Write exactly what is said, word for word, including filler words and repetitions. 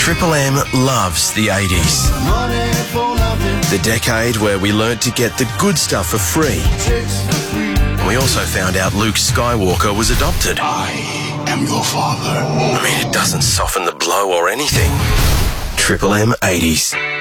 Triple M loves the eighties. The decade where we learnt to get the good stuff for free. And we also found out Luke Skywalker was adopted. I am your father. I mean, it doesn't soften the blow or anything. Triple M eighties.